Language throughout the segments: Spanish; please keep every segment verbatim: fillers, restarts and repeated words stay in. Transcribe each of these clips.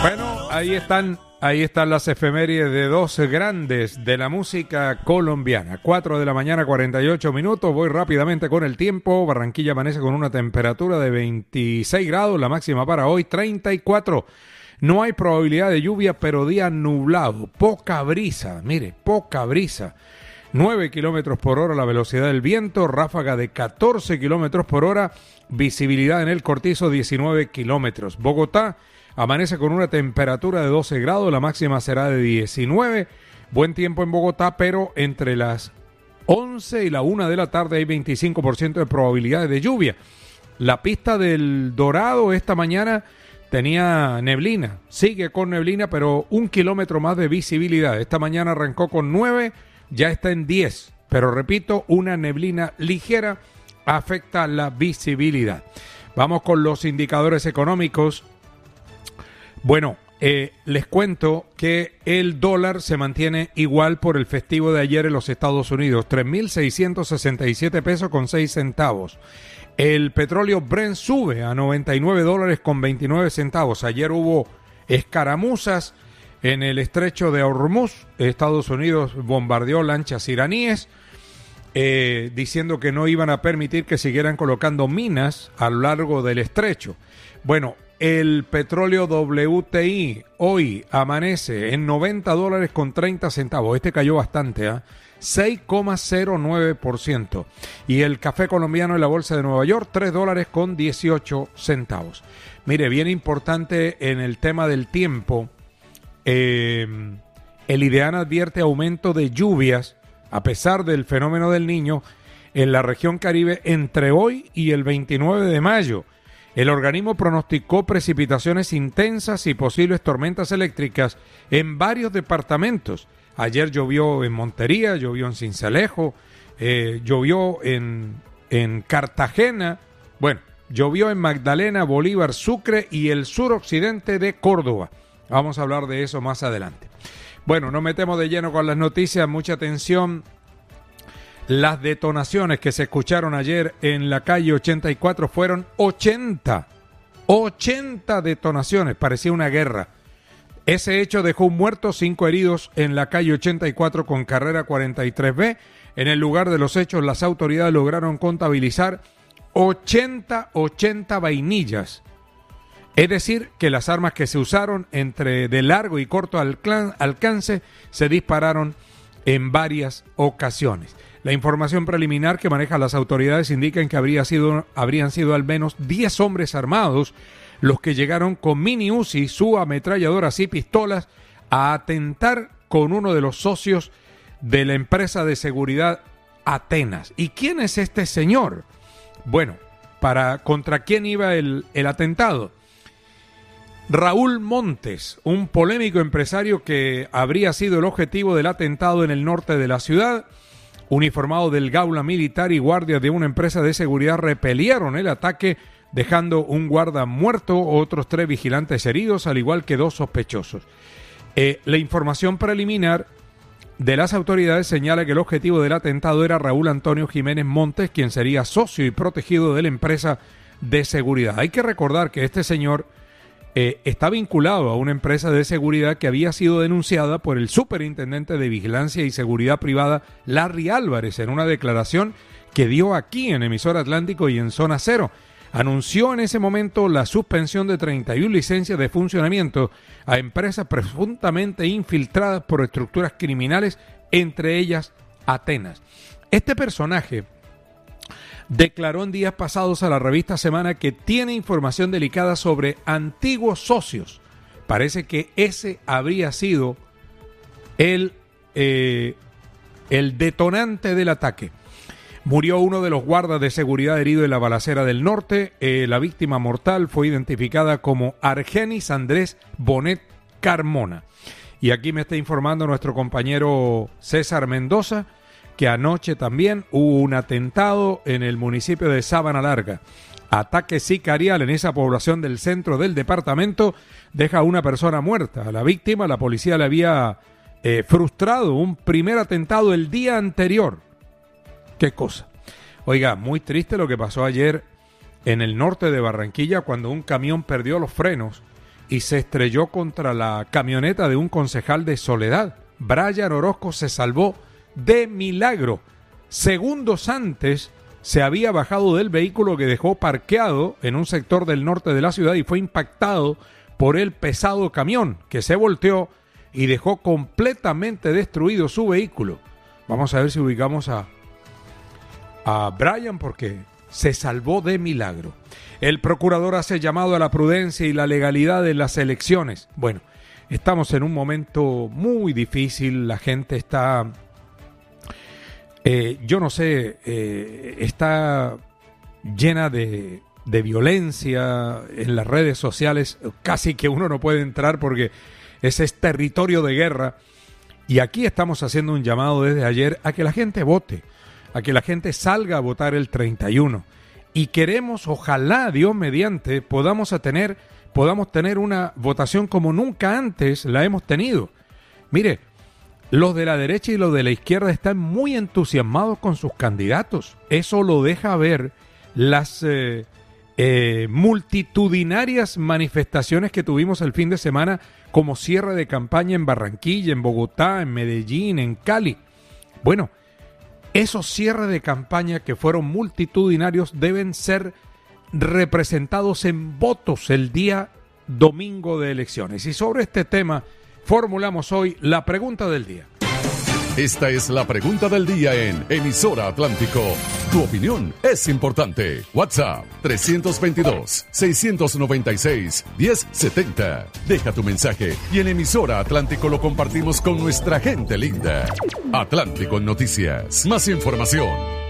Bueno, ahí están, ahí están las efemérides de dos grandes de la música colombiana. cuatro de la mañana, cuarenta y ocho minutos. Voy rápidamente con el tiempo. Barranquilla amanece con una temperatura de veintiséis grados, la máxima para hoy treinta y cuatro. No hay probabilidad de lluvia, pero día nublado, poca brisa, mire, poca brisa. nueve kilómetros por hora la velocidad del viento, ráfaga de catorce kilómetros por hora, visibilidad en el Cortizo diecinueve kilómetros. Bogotá amanece con una temperatura de doce grados, la máxima será de diecinueve. Buen tiempo en Bogotá, pero entre las once y la una de la tarde hay veinticinco por ciento de probabilidades de lluvia. La pista del Dorado esta mañana tenía neblina, sigue con neblina, pero un kilómetro más de visibilidad. Esta mañana arrancó con nueve, ya está en diez, pero repito, una neblina ligera afecta la visibilidad. Vamos con los indicadores económicos. Bueno, eh, les cuento que el dólar se mantiene igual por el festivo de ayer en los Estados Unidos, tres mil seiscientos sesenta y siete pesos con seis centavos. El petróleo Brent sube a noventa y nueve dólares con veintinueve centavos. Ayer hubo escaramuzas en el estrecho de Hormuz. Estados Unidos bombardeó lanchas iraníes eh, diciendo que no iban a permitir que siguieran colocando minas a lo largo del estrecho. Bueno, el petróleo W T I hoy amanece en noventa dólares con treinta centavos. Este cayó bastante, ¿eh? seis coma cero nueve por ciento. Y el café colombiano en la bolsa de Nueva York, tres dólares con dieciocho centavos. Mire, bien importante en el tema del tiempo, eh, el IDEAN advierte aumento de lluvias a pesar del fenómeno del Niño en la región Caribe entre hoy y el veintinueve de mayo. El organismo pronosticó precipitaciones intensas y posibles tormentas eléctricas en varios departamentos. Ayer llovió en Montería, llovió en Sincelejo, eh, llovió en, en Cartagena, bueno, llovió en Magdalena, Bolívar, Sucre y el suroccidente de Córdoba. Vamos a hablar de eso más adelante. Bueno, nos metemos de lleno con las noticias, mucha atención. Las detonaciones que se escucharon ayer en la calle ochenta y cuatro fueron ochenta, ochenta detonaciones, parecía una guerra. Ese hecho dejó un muerto, cinco heridos en la calle ochenta y cuatro con carrera cuarenta y tres B. En el lugar de los hechos, las autoridades lograron contabilizar ochenta, ochenta vainillas. Es decir, que las armas que se usaron entre de largo y corto alcance se dispararon en varias ocasiones. La información preliminar que manejan las autoridades indica que habría sido, habrían sido al menos diez hombres armados los que llegaron con mini Uzi, subametralladoras y pistolas a atentar con uno de los socios de la empresa de seguridad Atenas. ¿Y quién es este señor? Bueno, para ¿contra quién iba el, el atentado? Raúl Montes, un polémico empresario que habría sido el objetivo del atentado en el norte de la ciudad. Uniformado del Gaula Militar y guardias de una empresa de seguridad repelieron el ataque, dejando un guarda muerto, otros tres vigilantes heridos, al igual que dos sospechosos. Eh, la información preliminar de las autoridades señala que el objetivo del atentado era Raúl Antonio Jiménez Montes, quien sería socio y protegido de la empresa de seguridad. Hay que recordar que este señor eh, está vinculado a una empresa de seguridad que había sido denunciada por el superintendente de Vigilancia y Seguridad Privada, Larry Álvarez, en una declaración que dio aquí en Emisora Atlántico y en Zona Cero. Anunció en ese momento la suspensión de treinta y una licencias de funcionamiento a empresas presuntamente infiltradas por estructuras criminales, entre ellas Atenas. Este personaje declaró en días pasados a la revista Semana que tiene información delicada sobre antiguos socios. Parece que ese habría sido el, eh, el detonante del ataque. Murió uno de los guardas de seguridad herido en la balacera del norte. Eh, la víctima mortal fue identificada como Argenis Andrés Bonet Carmona. Y aquí me está informando nuestro compañero César Mendoza que anoche también hubo un atentado en el municipio de Sabana Larga. Ataque sicarial en esa población del centro del departamento deja a una persona muerta. A la víctima la policía le había eh, frustrado un primer atentado el día anterior. ¿Qué cosa? Oiga, muy triste lo que pasó ayer en el norte de Barranquilla cuando un camión perdió los frenos y se estrelló contra la camioneta de un concejal de Soledad. Brian Orozco se salvó de milagro. Segundos antes se había bajado del vehículo que dejó parqueado en un sector del norte de la ciudad y fue impactado por el pesado camión que se volteó y dejó completamente destruido su vehículo. Vamos a ver si ubicamos a, a Brian porque se salvó de milagro. El procurador hace llamado a la prudencia y la legalidad de las elecciones. Bueno, estamos en un momento muy difícil, la gente está, eh, yo no sé, eh, está llena de, de violencia en las redes sociales, casi que uno no puede entrar porque ese es territorio de guerra. Y aquí estamos haciendo un llamado desde ayer a que la gente vote, a que la gente salga a votar el treinta y uno. Y queremos, ojalá, Dios mediante, podamos a tener, podamos tener una votación como nunca antes la hemos tenido. Mire, los de la derecha y los de la izquierda están muy entusiasmados con sus candidatos. Eso lo deja ver las eh, eh, multitudinarias manifestaciones que tuvimos el fin de semana como cierre de campaña en Barranquilla, en Bogotá, en Medellín, en Cali. Bueno, esos cierres de campaña que fueron multitudinarios deben ser representados en votos el día domingo de elecciones. Y sobre este tema formulamos hoy la pregunta del día. Esta es la pregunta del día en Emisora Atlántico. Tu opinión es importante. WhatsApp tres veintidós, seiscientos noventa y seis, diez setenta. Deja tu mensaje y en Emisora Atlántico lo compartimos con nuestra gente linda. Atlántico en Noticias. Más información.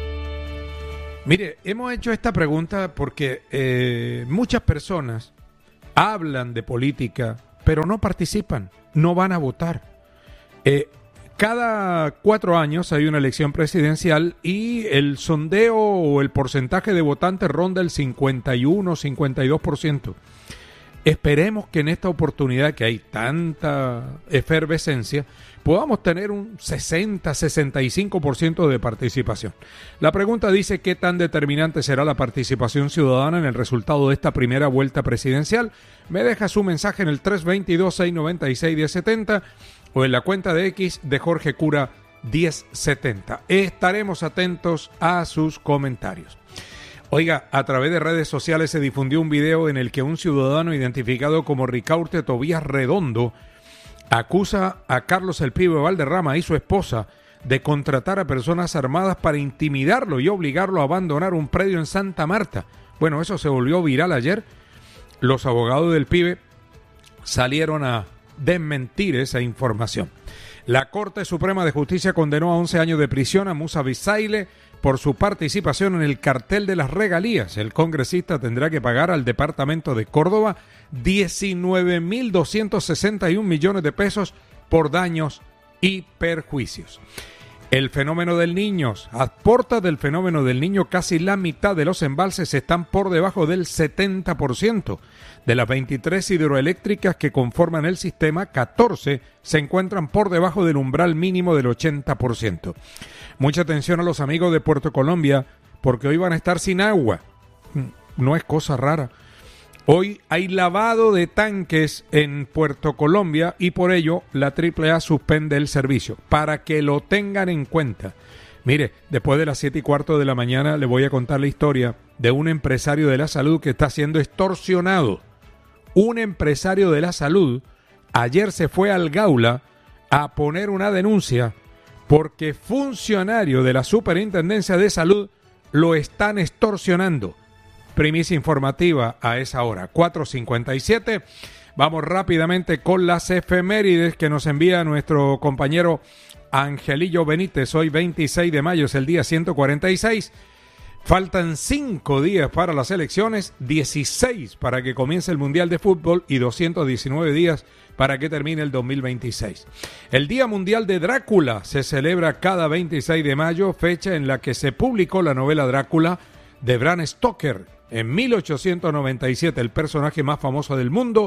Mire, hemos hecho esta pregunta porque eh, muchas personas hablan de política, pero no participan, no van a votar. Eh, Cada cuatro años hay una elección presidencial y el sondeo o el porcentaje de votantes ronda el cincuenta y uno, cincuenta y dos por ciento. Esperemos que en esta oportunidad que hay tanta efervescencia podamos tener un sesenta, sesenta y cinco por ciento de participación. La pregunta dice qué tan determinante será la participación ciudadana en el resultado de esta primera vuelta presidencial. Me deja su mensaje en el tres veintidós, seiscientos noventa y seis, diez setenta o en la cuenta de X de Jorge Cura diez setenta. Estaremos atentos a sus comentarios. Oiga, a través de redes sociales se difundió un video en el que un ciudadano identificado como Ricaurte Tobías Redondo acusa a Carlos El Pibe Valderrama y su esposa de contratar a personas armadas para intimidarlo y obligarlo a abandonar un predio en Santa Marta. Bueno, eso se volvió viral ayer. Los abogados del Pibe salieron a desmentir esa información. La Corte Suprema de Justicia condenó a once años de prisión a Musa Bisaile por su participación en el cartel de las regalías. El congresista tendrá que pagar al departamento de Córdoba diecinueve mil doscientos sesenta y un millones de pesos por daños y perjuicios. El fenómeno del Niño. A puertas del fenómeno del Niño, casi la mitad de los embalses están por debajo del setenta por ciento. De las veintitrés hidroeléctricas que conforman el sistema, catorce se encuentran por debajo del umbral mínimo del ochenta por ciento. Mucha atención a los amigos de Puerto Colombia, porque hoy van a estar sin agua. No es cosa rara. Hoy hay lavado de tanques en Puerto Colombia y por ello la triple A suspende el servicio, para que lo tengan en cuenta. Mire, después de las siete y cuarto de la mañana le voy a contar la historia de un empresario de la salud que está siendo extorsionado. Un empresario de la salud ayer se fue al Gaula a poner una denuncia porque funcionarios de la Superintendencia de Salud lo están extorsionando. Primicia informativa a esa hora, cuatro cincuenta y siete. Vamos rápidamente con las efemérides que nos envía nuestro compañero Angelillo Benítez. Hoy veintiséis de mayo es el día ciento cuarenta y seis. Faltan cinco días para las elecciones, dieciséis para que comience el Mundial de Fútbol y doscientos diecinueve días para que termine el dos mil veintiséis. El Día Mundial de Drácula se celebra cada veintiséis de mayo, fecha en la que se publicó la novela Drácula de Bram Stoker. En mil ochocientos noventa y siete, el personaje más famoso del mundo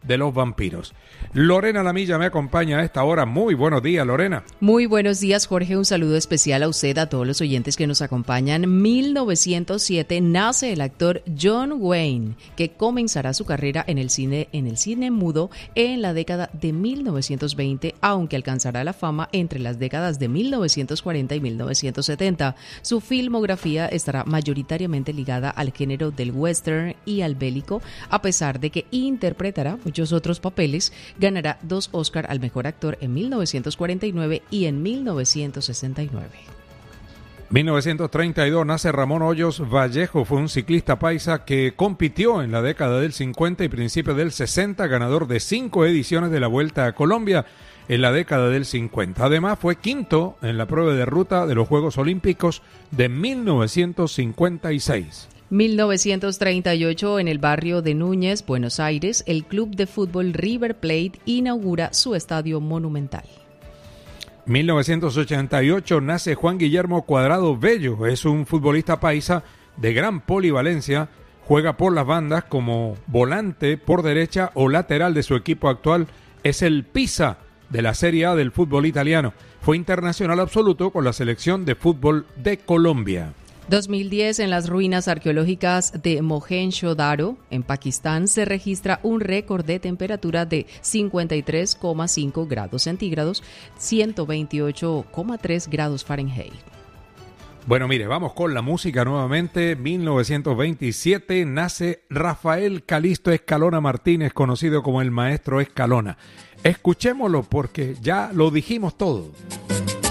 de los vampiros. Lorena Lamilla me acompaña a esta hora. Muy buenos días, Lorena. Muy buenos días, Jorge. Un saludo especial a usted, a todos los oyentes que nos acompañan. mil novecientos siete nace el actor John Wayne, que comenzará su carrera en el cine, en el cine mudo en la década de mil novecientos veinte, aunque alcanzará la fama entre las décadas de mil novecientos cuarenta y mil novecientos setenta. Su filmografía estará mayoritariamente ligada al género del western y al bélico, a pesar de que interpretará muchos otros papeles. Ganará dos Oscar al mejor actor en mil novecientos cuarenta y nueve y en mil novecientos sesenta y nueve. mil novecientos treinta y dos nace Ramón Hoyos Vallejo, fue un ciclista paisa que compitió en la década del cincuenta y principios del sesenta, ganador de cinco ediciones de la Vuelta a Colombia en la década del cincuenta. Además fue quinto en la prueba de ruta de los Juegos Olímpicos de mil novecientos cincuenta y seis. mil novecientos treinta y ocho, en el barrio de Núñez, Buenos Aires, el club de fútbol River Plate inaugura su estadio monumental. mil novecientos ochenta y ocho nace Juan Guillermo Cuadrado Bello, es un futbolista paisa de gran polivalencia, juega por las bandas como volante por derecha o lateral de su equipo actual, es el Pisa de la Serie A del fútbol italiano, fue internacional absoluto con la selección de fútbol de Colombia. dos mil diez, en las ruinas arqueológicas de Mohenjo-Daro, en Pakistán, se registra un récord de temperatura de cincuenta y tres coma cinco grados centígrados, ciento veintiocho coma tres grados Fahrenheit. Bueno, mire, vamos con la música nuevamente. mil novecientos veintisiete nace Rafael Calixto Escalona Martínez, conocido como el Maestro Escalona. Escuchémoslo porque ya lo dijimos todo.